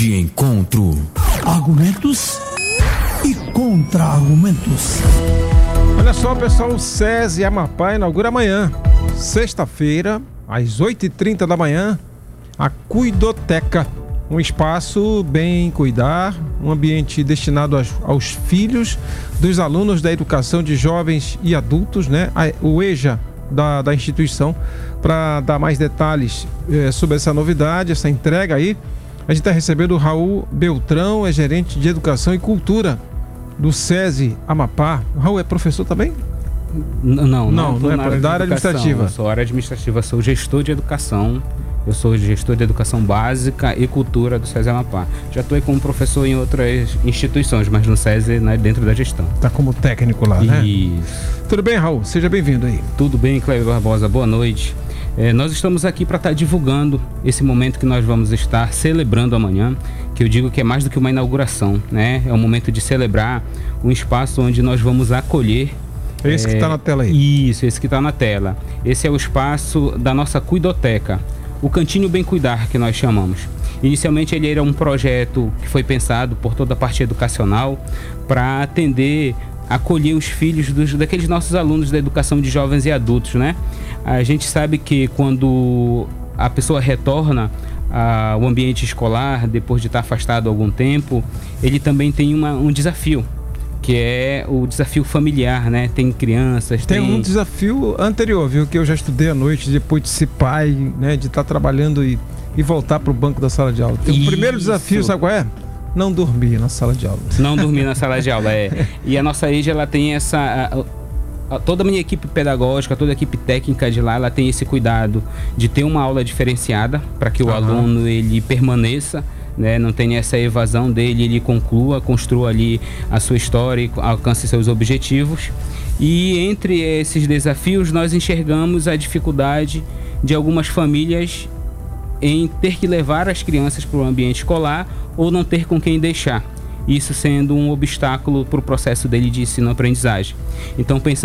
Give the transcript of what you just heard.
De encontro. Argumentos e contra-argumentos. Olha só, pessoal, o SESI Amapá inaugura amanhã, sexta-feira, às 8h30 da manhã, a Cuidoteca. Um espaço bem cuidar, um ambiente destinado aos filhos dos alunos da educação de jovens e adultos, né? O EJA da instituição, para dar mais detalhes sobre essa novidade, essa entrega aí. A gente está recebendo o Raul Beltrão, é gerente de Educação e Cultura do SESI Amapá. O Raul é professor também? Não é da área administrativa. Eu sou área administrativa, sou gestor de educação. Eu sou gestor de educação básica e cultura do SESI Amapá. Já estou aí como professor em outras instituições, mas no SESI, né, dentro da gestão. Está como técnico lá, né? Isso. Tudo bem, Raul? Seja bem-vindo aí. Tudo bem, Cleber Barbosa. Boa noite. Nós estamos aqui para estar divulgando esse momento que nós vamos estar celebrando amanhã, que eu digo que é mais do que uma inauguração, né? É um momento de celebrar um espaço onde nós vamos acolher. Esse que está na tela aí. Isso, esse que está na tela. Esse é o espaço da nossa Cuidoteca, o Cantinho Bem Cuidar, que nós chamamos. Inicialmente ele era um projeto que foi pensado por toda a parte educacional para atender, acolher os filhos daqueles nossos alunos da educação de jovens e adultos, né? A gente sabe que quando a pessoa retorna ao ambiente escolar, depois de estar afastado há algum tempo, ele também tem um desafio, que é o desafio familiar, né? Tem crianças, tem um desafio anterior, viu? Que eu já estudei à noite, depois de ser pai, né? De estar trabalhando e voltar para o banco da sala de aula. O primeiro desafio, sabe qual é? Não dormir na sala de aula. Não dormir na sala de aula, E a nossa EJA, ela tem toda a minha equipe pedagógica, toda a equipe técnica de lá, ela tem esse cuidado de ter uma aula diferenciada para que o aluno ele permaneça, né? Não tenha essa evasão dele, ele conclua, construa ali a sua história e alcance seus objetivos. E entre esses desafios nós enxergamos a dificuldade de algumas famílias em ter que levar as crianças para o ambiente escolar ou não ter com quem deixar. Isso sendo um obstáculo para o processo dele de ensino-aprendizagem. Então, pensando